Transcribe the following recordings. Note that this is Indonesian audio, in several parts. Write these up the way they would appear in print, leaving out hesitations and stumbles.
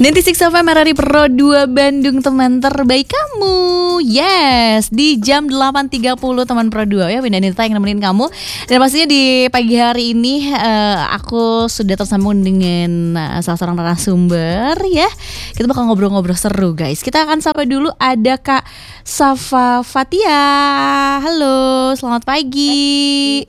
96 FM RRI Pro 2 Bandung, teman terbaik kamu. Yes, di jam 8.30 teman Pro 2 ya, Winda Nita yang nemenin kamu. Dan pastinya di pagi hari ini aku sudah tersambung dengan salah seorang narasumber ya. Kita bakal ngobrol-ngobrol seru guys. Kita akan sapa dulu, ada Kak Safa Fatia. Halo, selamat pagi.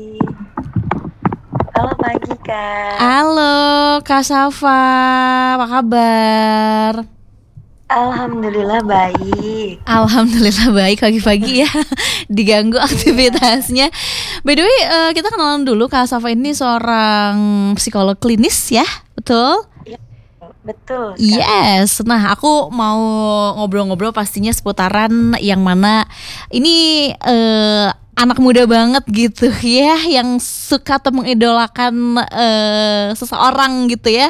Halo pagi Kak. Halo Kak Safa, apa kabar? Alhamdulillah baik. Alhamdulillah baik, pagi-pagi ya. Diganggu aktivitasnya. By the way, kita kenalan dulu. Kak Safa ini seorang psikolog klinis ya, betul? Ya, betul Kak. Yes. Nah, aku mau ngobrol-ngobrol pastinya seputaran yang mana ini anak muda banget gitu ya, yang suka atau mengidolakan seseorang gitu ya.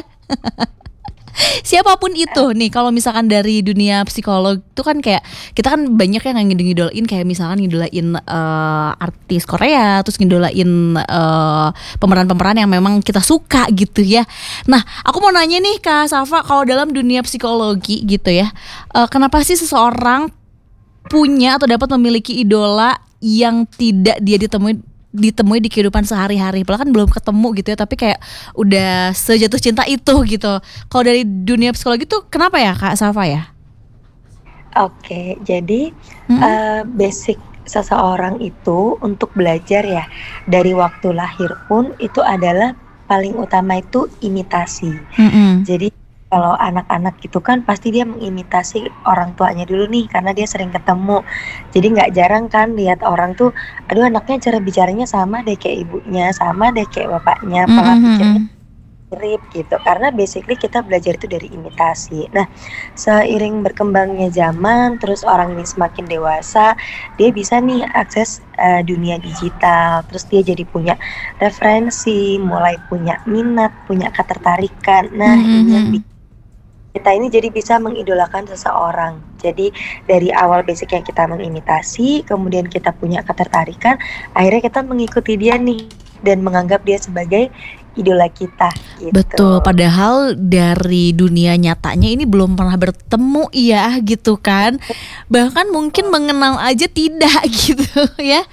Siapapun itu nih, kalau misalkan dari dunia psikolog itu kan kayak kita kan banyak yang ngidolain, kayak misalkan ngidolain artis Korea, terus ngidolain pemeran-pemeran yang memang kita suka gitu ya. Nah, aku mau nanya nih Kak Safa, kalau dalam dunia psikologi gitu ya, kenapa sih seseorang punya atau dapat memiliki idola yang tidak dia ditemui di kehidupan sehari-hari? Padahal kan belum ketemu gitu ya, tapi kayak udah sejatuh cinta itu gitu. Kalau dari dunia psikologi tuh kenapa ya Kak Safa ya? Oke, jadi basic seseorang itu untuk belajar ya, dari waktu lahir pun itu adalah paling utama itu imitasi. Jadi kalau anak-anak gitu kan pasti dia mengimitasi orang tuanya dulu nih, karena dia sering ketemu. Jadi nggak jarang kan lihat orang tuh, aduh anaknya cara bicaranya sama deh kayak ibunya, sama deh kayak bapaknya, pola pikirnya mirip gitu. Karena basically kita belajar itu dari imitasi. Nah, seiring berkembangnya zaman, terus orang ini semakin dewasa, dia bisa nih akses dunia digital. Terus dia jadi punya referensi, mulai punya minat, punya ketertarikan. Nah, ini yang kita ini jadi bisa mengidolakan seseorang. Jadi dari awal basic yang kita mengimitasi, kemudian kita punya ketertarikan, akhirnya kita mengikuti dia nih dan menganggap dia sebagai idola kita gitu. Betul, padahal dari dunia nyatanya ini belum pernah bertemu ya gitu kan. Bahkan mungkin mengenal aja tidak gitu ya.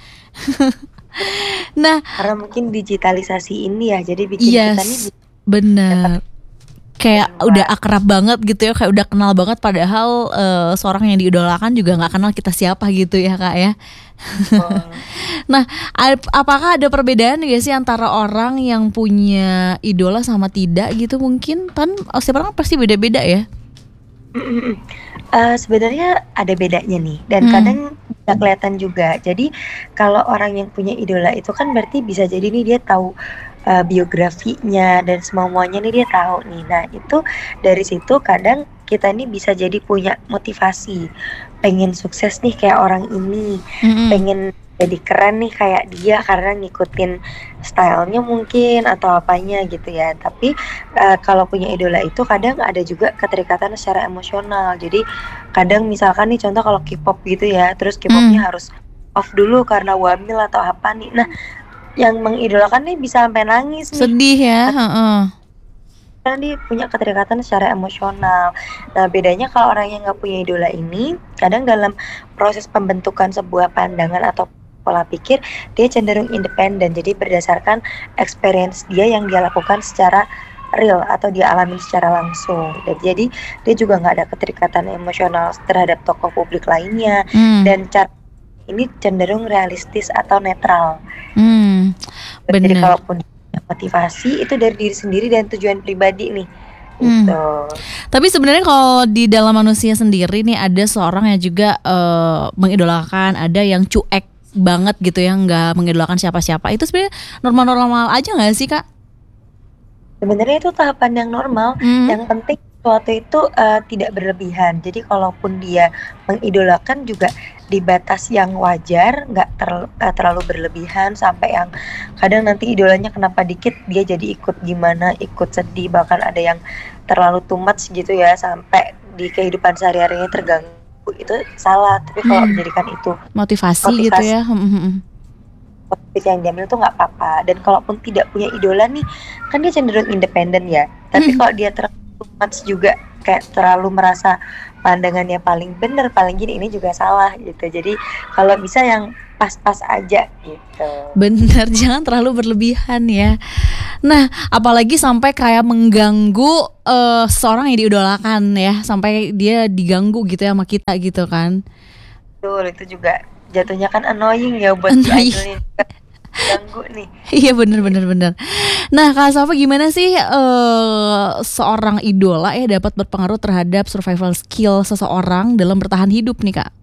Nah, karena mungkin digitalisasi ini ya, jadi bikin kita nih bener, kayak udah akrab banget gitu ya, kayak udah kenal banget, padahal seorang yang diidolakan juga nggak kenal kita siapa gitu ya Kak ya. Nah, apakah ada perbedaan gak sih antara orang yang punya idola sama tidak gitu? Mungkin kan setiap orang pasti beda-beda ya. Sebenarnya ada bedanya nih, dan kadang bisa kelihatan juga. Jadi kalau orang yang punya idola itu kan berarti bisa jadi nih dia tahu biografinya dan semuanya nih dia tahu nih. Nah itu dari situ kadang kita nih bisa jadi punya motivasi, pengen sukses nih kayak orang ini, pengen jadi keren nih kayak dia karena ngikutin stylenya mungkin atau apanya gitu ya. Tapi kalau punya idola itu kadang ada juga keterikatan secara emosional. Jadi kadang misalkan nih contoh kalau K-pop gitu ya, terus K-popnya harus off dulu karena wamil atau apa nih. Nah yang mengidolakan nih bisa sampai nangis nih. Sedih ya. Karena dia punya keterikatan secara emosional. Nah bedanya kalau orang yang nggak punya idola ini, kadang dalam proses pembentukan sebuah pandangan atau pola pikir dia cenderung independen. Jadi berdasarkan experience dia yang dia lakukan secara real atau dia alami secara langsung. Dan jadi dia juga nggak ada keterikatan emosional terhadap tokoh publik lainnya. Dan cara ini cenderung realistis atau netral. Jadi kalaupun motivasi itu dari diri sendiri dan tujuan pribadi nih. Gitu. Tapi sebenarnya kalau di dalam manusia sendiri nih ada seorang yang juga mengidolakan, ada yang cuek banget gitu, yang nggak mengidolakan siapa-siapa. Itu sebenarnya normal-normal aja nggak sih Kak? Sebenarnya itu tahapan yang normal. Yang penting sesuatu itu tidak berlebihan. Jadi kalaupun dia mengidolakan juga di batas yang wajar, nggak terlalu berlebihan sampai yang kadang nanti idolanya kenapa dikit dia jadi ikut gimana, ikut sedih, bahkan ada yang terlalu too much gitu ya sampai di kehidupan sehari-harinya terganggu. Itu salah. Tapi kalau menjadikan itu motivasi gitu ya, topik yang diambil tuh nggak apa-apa. Dan kalaupun tidak punya idola nih, kan dia cenderung independen ya. Tapi kalau dia terlalu much juga kayak terlalu merasa pandangannya paling bener, paling gini, ini juga salah gitu. Jadi kalau bisa yang pas-pas aja gitu. Bener, jangan terlalu berlebihan ya. Nah, apalagi sampai kayak mengganggu seseorang yang diidolakan ya, sampai dia diganggu gitu ya sama kita gitu kan. Betul, itu juga jatuhnya kan annoying ya buat si Annoying. idolnya juga, ganggu nih. Iya, bener. Nah, Kak Safa, gimana sih seorang idola ya dapat berpengaruh terhadap survival skill seseorang dalam bertahan hidup nih, Kak?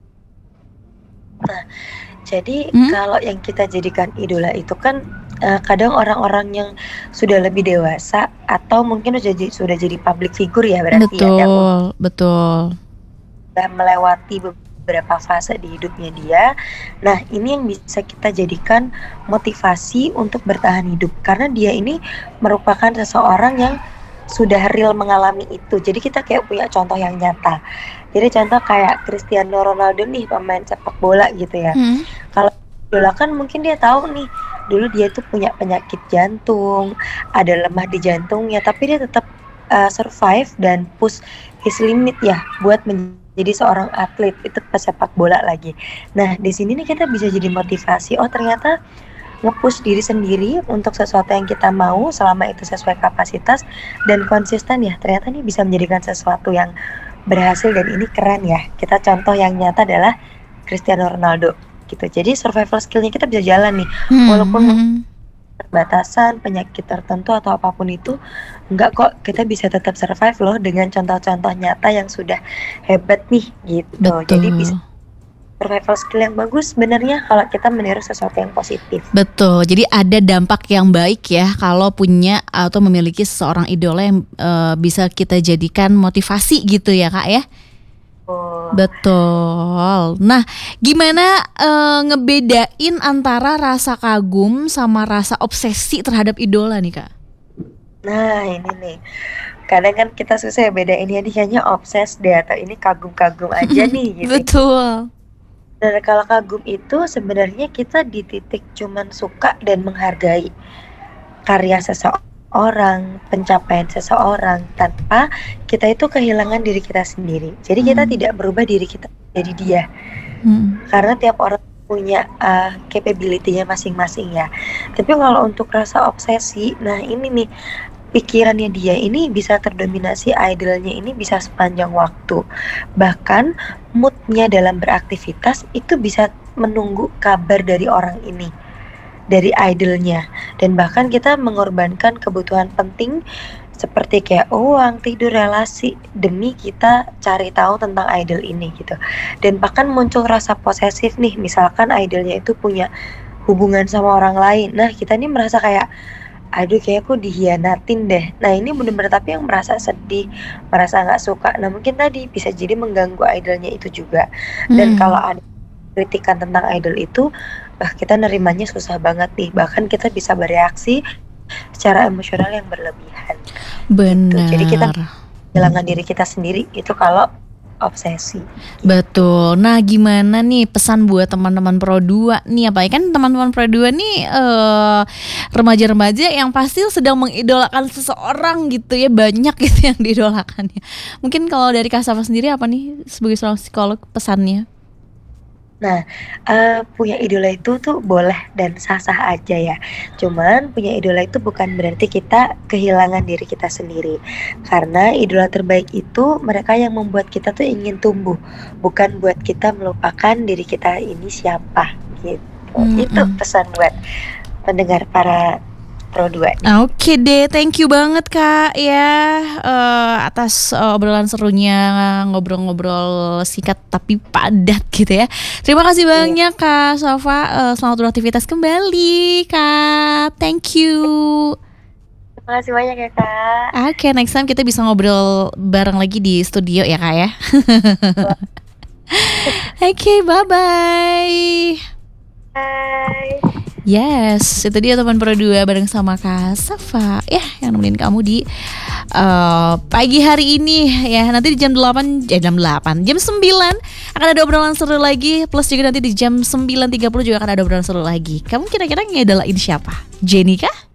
Nah, jadi Hmm? kalau yang kita jadikan idola itu kan kadang orang-orang yang sudah lebih dewasa atau mungkin sudah jadi public figure ya, berarti ya, yang Betul. udah melewati beberapa fase di hidupnya dia. Nah, ini yang bisa kita jadikan motivasi untuk bertahan hidup, karena dia ini merupakan seseorang yang sudah real mengalami itu. Jadi kita kayak punya contoh yang nyata. Jadi contoh kayak Cristiano Ronaldo nih, pemain sepak bola gitu ya. Hmm. Kalau idola kan mungkin dia tahu nih, dulu dia tuh punya penyakit jantung, ada lemah di jantungnya, tapi dia tetap survive dan push his limit ya buat menjadi seorang atlet, itu pesepak bola lagi. Nah, di sini nih kita bisa jadi motivasi. Oh, ternyata nge-push diri sendiri untuk sesuatu yang kita mau selama itu sesuai kapasitas dan konsisten ya, ternyata ini bisa menjadikan sesuatu yang berhasil dan ini keren ya. Kita contoh yang nyata adalah Cristiano Ronaldo gitu. Jadi survival skillnya kita bisa jalan nih, walaupun terbatasan penyakit tertentu atau apapun itu, enggak kok, kita bisa tetap survive loh dengan contoh-contoh nyata yang sudah hebat nih gitu. Jadi bisa survival skill yang bagus sebenarnya kalau kita meniru sesuatu yang positif. Betul, jadi ada dampak yang baik ya kalau punya atau memiliki seseorang idola yang bisa kita jadikan motivasi gitu ya, Kak ya. Betul. Nah, gimana ngebedain antara rasa kagum sama rasa obsesi terhadap idola nih, Kak? Nah, ini nih, kadang kan kita susah ya bedain ini hanya obses deh atau ini kagum-kagum aja nih gitu. Betul. Dan kalau kagum itu sebenarnya kita di titik cuman suka dan menghargai karya seseorang, pencapaian seseorang, tanpa kita itu kehilangan diri kita sendiri. Jadi kita tidak berubah diri kita jadi dia. Karena tiap orang punya capability-nya masing-masing ya. Tapi kalau untuk rasa obsesi, nah ini nih, pikirannya dia ini bisa terdominasi idolnya ini bisa sepanjang waktu. Bahkan moodnya dalam beraktivitas itu bisa menunggu kabar dari orang ini, dari idolnya. Dan bahkan kita mengorbankan kebutuhan penting seperti kayak uang, tidur, relasi demi kita cari tahu tentang idol ini gitu. Dan bahkan muncul rasa posesif nih, misalkan idolnya itu punya hubungan sama orang lain. Nah, kita nih merasa kayak, aduh kayak aku dihianatin deh. Nah, ini bener-bener tapi yang merasa sedih, merasa gak suka. Nah, mungkin tadi bisa jadi mengganggu idolnya itu juga. Dan kalau ada kritikan tentang idol itu, kita nerimanya susah banget nih. Bahkan kita bisa bereaksi secara emosional yang berlebihan. Benar. Gitu. Jadi kita kehilangan diri kita sendiri itu kalau obsesi. Betul. Nah, gimana nih pesan buat teman-teman Pro 2 nih? Apalagi kan teman-teman Pro 2 nih remaja-remaja yang pasti sedang mengidolakan seseorang gitu ya, banyak gitu yang diidolakannya. Mungkin kalau dari Kak Safa sendiri apa nih sebagai seorang psikolog pesannya? Nah, punya idola itu tuh boleh dan sah-sah aja ya. Cuman punya idola itu bukan berarti kita kehilangan diri kita sendiri. Karena idola terbaik itu mereka yang membuat kita tuh ingin tumbuh, bukan buat kita melupakan diri kita ini siapa gitu. Itu pesan buat pendengar para Pro 2 nih. Oke deh, thank you banget Kak ya atas obrolan serunya, ngobrol-ngobrol singkat tapi padat gitu ya. Terima kasih banyak Kak Safa, selamat beraktivitas kembali Kak, thank you. Terima kasih banyak ya Kak. Oke, next time kita bisa ngobrol bareng lagi di studio ya Kak ya. Oke, bye-bye. Bye. Yes, itu dia teman Pro 2 bareng sama Kak Safa ya, yang nemenin kamu di pagi hari ini ya. Nanti di jam 9 akan ada obrolan seru lagi. Plus juga nanti di jam 9.30 juga akan ada obrolan seru lagi. Kamu kira-kira ngedalain siapa? Jenny kah?